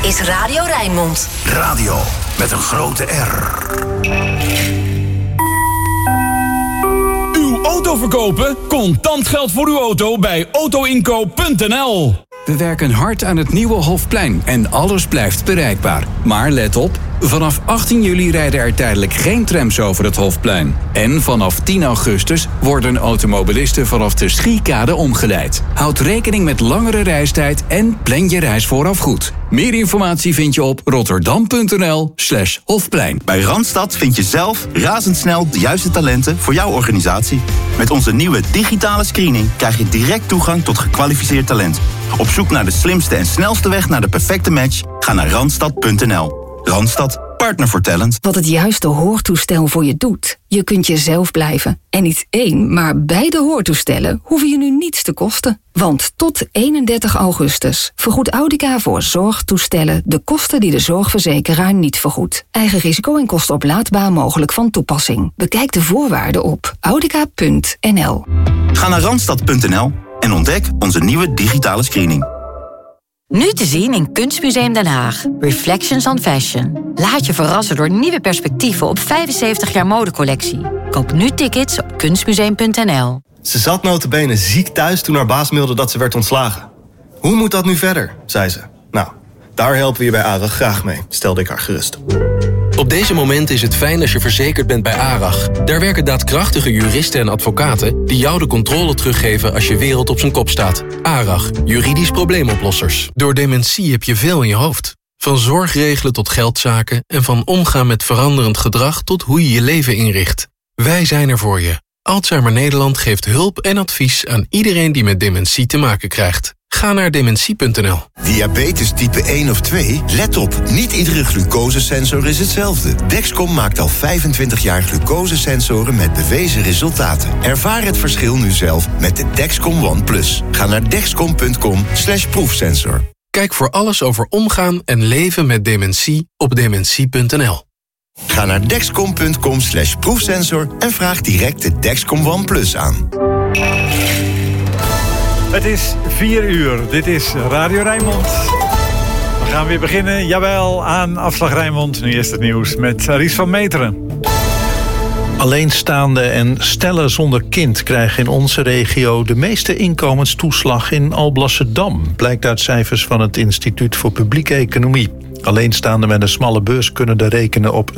is Radio Rijnmond. Radio met een grote R. Uw auto verkopen? Contant geld voor uw auto bij autoinkoop.nl. We werken hard aan het nieuwe Hofplein en alles blijft bereikbaar. Maar let op, vanaf 18 juli rijden er tijdelijk geen trams over het Hofplein. En vanaf 10 augustus worden automobilisten vanaf de Schiekade omgeleid. Houd rekening met langere reistijd en plan je reis vooraf goed. Meer informatie vind je op rotterdam.nl/Hofplein. Bij Randstad vind je zelf razendsnel de juiste talenten voor jouw organisatie. Met onze nieuwe digitale screening krijg je direct toegang tot gekwalificeerd talent. Op zoek naar de slimste en snelste weg naar de perfecte match? Ga naar randstad.nl. Randstad, partner voor talent. Wat het juiste hoortoestel voor je doet. Je kunt jezelf blijven. En niet 1, maar beide hoortoestellen hoeven je nu niets te kosten. Want tot 31 augustus vergoedt Audica voor zorgtoestellen de kosten die de zorgverzekeraar niet vergoedt. Eigen risico en kosten oplaadbaar mogelijk van toepassing. Bekijk de voorwaarden op audica.nl. Ga naar randstad.nl en ontdek onze nieuwe digitale screening. Nu te zien in Kunstmuseum Den Haag. Reflections on Fashion. Laat je verrassen door nieuwe perspectieven op 75 jaar modecollectie. Koop nu tickets op kunstmuseum.nl. Ze zat nota bene ziek thuis toen haar baas mailde dat ze werd ontslagen. Hoe moet dat nu verder, zei ze. Nou, daar helpen we je bij ARAG graag mee, stelde ik haar gerust. Op deze momenten is het fijn als je verzekerd bent bij ARAG. Daar werken daadkrachtige juristen en advocaten die jou de controle teruggeven als je wereld op zijn kop staat. ARAG, juridisch probleemoplossers. Door dementie heb je veel in je hoofd. Van zorgregelen tot geldzaken en van omgaan met veranderend gedrag tot hoe je je leven inricht. Wij zijn er voor je. Alzheimer Nederland geeft hulp en advies aan iedereen die met dementie te maken krijgt. Ga naar dementie.nl. Diabetes type 1 of 2? Let op, niet iedere glucosesensor is hetzelfde. Dexcom maakt al 25 jaar glucosesensoren met bewezen resultaten. Ervaar het verschil nu zelf met de Dexcom One Plus. Ga naar dexcom.com/proefsensor. Kijk voor alles over omgaan en leven met dementie op dementie.nl. Ga naar dexcom.com/proefsensor en vraag direct de Dexcom One Plus aan. Het is 4 uur. Dit is Radio Rijnmond. We gaan weer beginnen, jawel, aan Afslag Rijnmond. Nu eerst het nieuws met Ries van Meteren. Alleenstaanden en stellen zonder kind krijgen in onze regio de meeste inkomenstoeslag in Alblasserdam, blijkt uit cijfers van het Instituut voor Publieke Economie. Alleenstaanden met een smalle beurs kunnen er rekenen op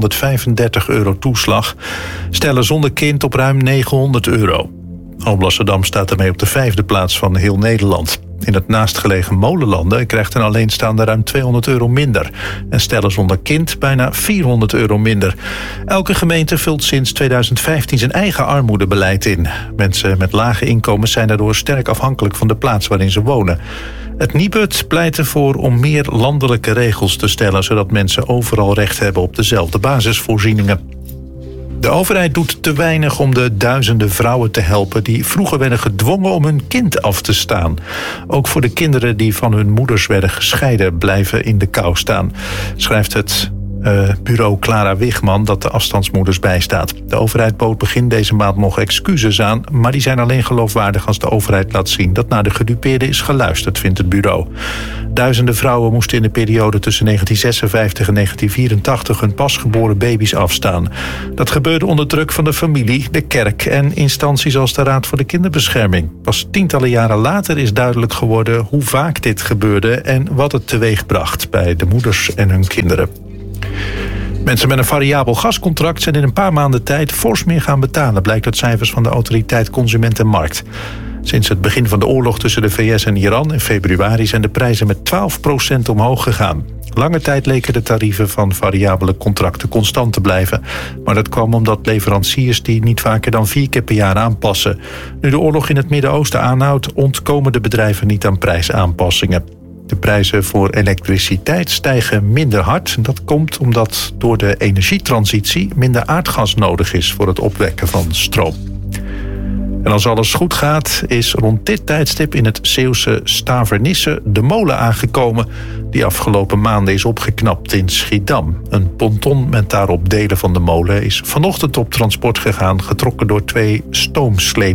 €635 toeslag. Stellen zonder kind op ruim €900. Alblasserdam staat ermee op de 5e plaats van heel Nederland. In het naastgelegen Molenlanden krijgt een alleenstaande ruim €200 minder. En stellen zonder kind bijna €400 minder. Elke gemeente vult sinds 2015 zijn eigen armoedebeleid in. Mensen met lage inkomens zijn daardoor sterk afhankelijk van de plaats waarin ze wonen. Het Nibud pleit ervoor om meer landelijke regels te stellen, zodat mensen overal recht hebben op dezelfde basisvoorzieningen. De overheid doet te weinig om de duizenden vrouwen te helpen die vroeger werden gedwongen om hun kind af te staan. Ook voor de kinderen die van hun moeders werden gescheiden blijven in de kou staan, schrijft het bureau Clara Wigman dat de afstandsmoeders bijstaat. De overheid bood begin deze maand nog excuses aan, maar die zijn alleen geloofwaardig als de overheid laat zien dat naar de gedupeerden is geluisterd, vindt het bureau. Duizenden vrouwen moesten in de periode tussen 1956 en 1984 hun pasgeboren baby's afstaan. Dat gebeurde onder druk van de familie, de kerk en instanties als de Raad voor de Kinderbescherming. Pas tientallen jaren later is duidelijk geworden hoe vaak dit gebeurde en wat het teweegbracht bij de moeders en hun kinderen. Mensen met een variabel gascontract zijn in een paar maanden tijd fors meer gaan betalen, blijkt uit cijfers van de Autoriteit Consument en Markt. Sinds het begin van de oorlog tussen de VS en Iran in februari zijn de prijzen met 12% omhoog gegaan. Lange tijd leken de tarieven van variabele contracten constant te blijven. Maar dat kwam omdat leveranciers die niet vaker dan 4 keer per jaar aanpassen. Nu de oorlog in het Midden-Oosten aanhoudt, ontkomen de bedrijven niet aan prijsaanpassingen. De prijzen voor elektriciteit stijgen minder hard. Dat komt omdat door de energietransitie minder aardgas nodig is voor het opwekken van stroom. En als alles goed gaat, is rond dit tijdstip in het Zeeuwse Stavernisse de molen aangekomen die afgelopen maanden is opgeknapt in Schiedam. Een ponton met daarop delen van de molen is vanochtend op transport gegaan, getrokken door 2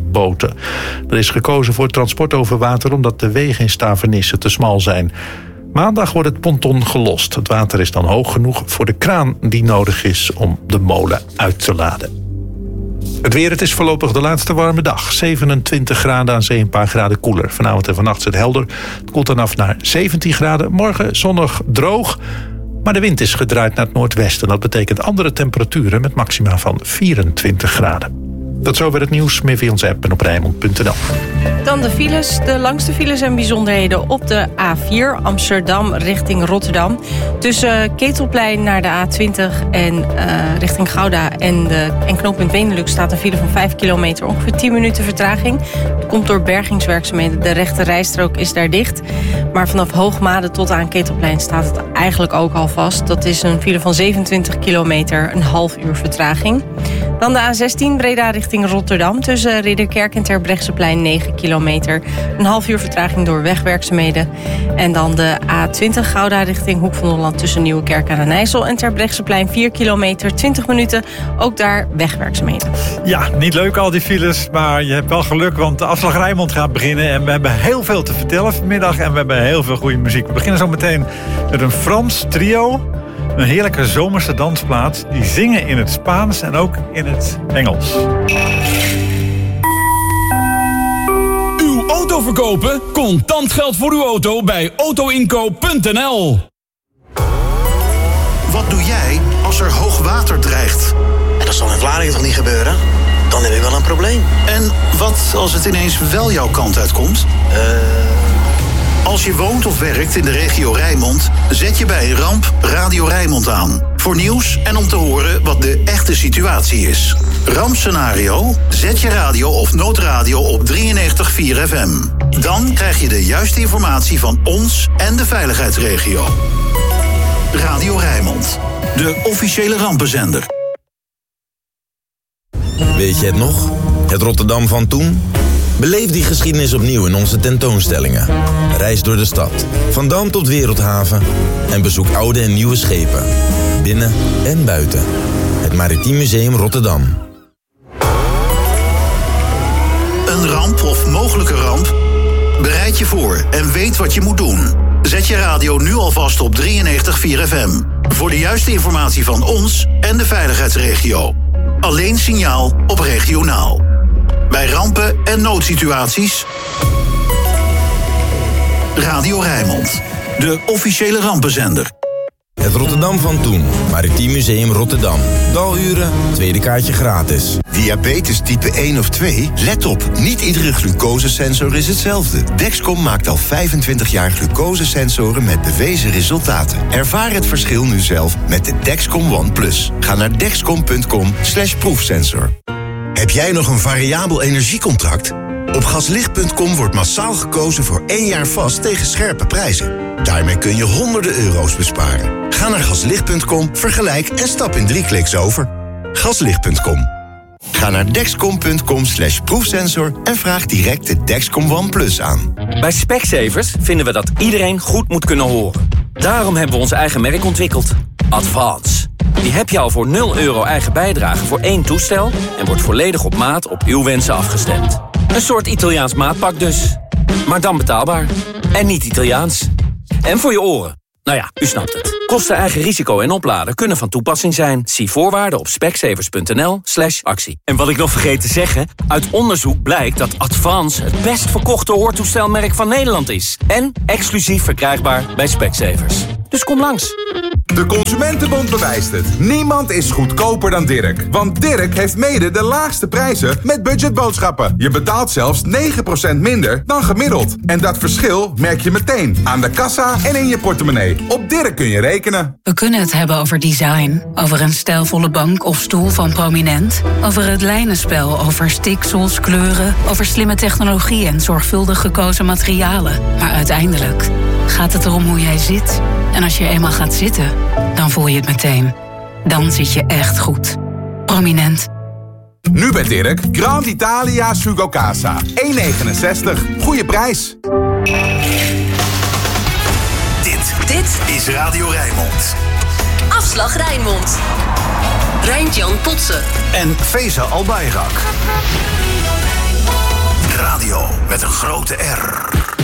stoomsleepboten. Er is gekozen voor transport over water omdat de wegen in Stavernisse te smal zijn. Maandag wordt het ponton gelost. Het water is dan hoog genoeg voor de kraan die nodig is om de molen uit te laden. Het weer, het is voorlopig de laatste warme dag. 27 graden aan zee, een paar graden koeler. Vanavond en vannacht is het helder. Het koelt dan af naar 17 graden. Morgen zonnig droog. Maar de wind is gedraaid naar het noordwesten. Dat betekent andere temperaturen met maxima van 24 graden. Tot zover het nieuws. Meer via onze app en op Rijnmond.nl. Dan de files. De langste files en bijzonderheden op de A4 Amsterdam richting Rotterdam. Tussen Ketelplein naar de A20 en richting Gouda en knooppunt Benelux staat een file van 5 kilometer. Ongeveer 10 minuten vertraging. Dat komt door bergingswerkzaamheden. De rechte rijstrook is daar dicht. Maar vanaf Hoogmade tot aan Ketelplein staat het eigenlijk ook al vast. Dat is een file van 27 kilometer, een half uur vertraging. Dan de A16 Breda richting Rotterdam. Tussen Ridderkerk en Terbrechtseplein 9 kilometer. Een half uur vertraging door wegwerkzaamheden. En dan de A20 Gouda richting Hoek van Holland. Tussen Nieuwekerk aan den IJssel en Terbrechtseplein 4 kilometer, 20 minuten. Ook daar wegwerkzaamheden. Ja, niet leuk al die files, maar je hebt wel geluk, want de afslag Rijnmond gaat beginnen. En we hebben heel veel te vertellen vanmiddag en we hebben heel veel goede muziek. We beginnen zo meteen met een Frans trio. Een heerlijke zomerse dansplaat. Die zingen in het Spaans en ook in het Engels. Uw auto verkopen? Contant geld voor uw auto bij autoinkoop.nl. Wat doe jij als er hoog water dreigt? En dat zal in Vlaardingen toch niet gebeuren? Dan heb ik wel een probleem. En wat als het ineens wel jouw kant uitkomt? Als je woont of werkt in de regio Rijnmond, zet je bij een ramp Radio Rijnmond aan. Voor nieuws en om te horen wat de echte situatie is. Rampscenario? Zet je radio of noodradio op 93.4 FM. Dan krijg je de juiste informatie van ons en de veiligheidsregio. Radio Rijnmond, de officiële rampenzender. Weet je het nog? Het Rotterdam van toen? Beleef die geschiedenis opnieuw in onze tentoonstellingen. Reis door de stad, van Dam tot Wereldhaven. En bezoek oude en nieuwe schepen. Binnen en buiten. Het Maritiem Museum Rotterdam. Een ramp of mogelijke ramp? Bereid je voor en weet wat je moet doen. Zet je radio nu alvast op 93.4 FM. Voor de juiste informatie van ons en de veiligheidsregio. Alleen signaal op regionaal. Bij rampen en noodsituaties. Radio Rijnmond, de officiële rampenzender. Het Rotterdam van toen. Maritiem Museum Rotterdam. Daluren, tweede kaartje gratis. Diabetes type 1 of 2? Let op, niet iedere glucosesensor is hetzelfde. Dexcom maakt al 25 jaar glucosesensoren met bewezen resultaten. Ervaar het verschil nu zelf met de Dexcom One Plus. Ga naar dexcom.com/proefsensor. Heb jij nog een variabel energiecontract? Op gaslicht.com wordt massaal gekozen voor 1 jaar vast tegen scherpe prijzen. Daarmee kun je honderden euro's besparen. Ga naar gaslicht.com, vergelijk en stap in 3 kliks over. Gaslicht.com. Ga naar dexcom.com/proefsensor en vraag direct de Dexcom One Plus aan. Bij Specsavers vinden we dat iedereen goed moet kunnen horen. Daarom hebben we ons eigen merk ontwikkeld. Advance. Die heb je al voor €0 eigen bijdrage voor 1 toestel en wordt volledig op maat op uw wensen afgestemd. Een soort Italiaans maatpak dus. Maar dan betaalbaar. En niet Italiaans. En voor je oren. Nou ja, u snapt het. Kosten, eigen risico en opladen kunnen van toepassing zijn. Zie voorwaarden op specsavers.nl/actie. En wat ik nog vergeet te zeggen, uit onderzoek blijkt dat Advance het best verkochte hoortoestelmerk van Nederland is. En exclusief verkrijgbaar bij Specsavers. Dus kom langs. De Consumentenbond bewijst het. Niemand is goedkoper dan Dirk. Want Dirk heeft mede de laagste prijzen met budgetboodschappen. Je betaalt zelfs 9% minder dan gemiddeld. En dat verschil merk je meteen aan de kassa en in je portemonnee. Op Dirk kun je rekenen. We kunnen het hebben over design, over een stijlvolle bank of stoel van Prominent, over het lijnenspel, over stiksels, kleuren, over slimme technologie en zorgvuldig gekozen materialen. Maar uiteindelijk gaat het erom hoe jij zit. En als je eenmaal gaat zitten, dan voel je het meteen. Dan zit je echt goed. Prominent. Nu bij Dirk, Grand Italia Sugo Casa. 1,69. Goeie prijs. Dit is Radio Rijnmond. Afslag Rijnmond. Rijntjan Potsen. En Feza Albayrak. Radio met een grote R.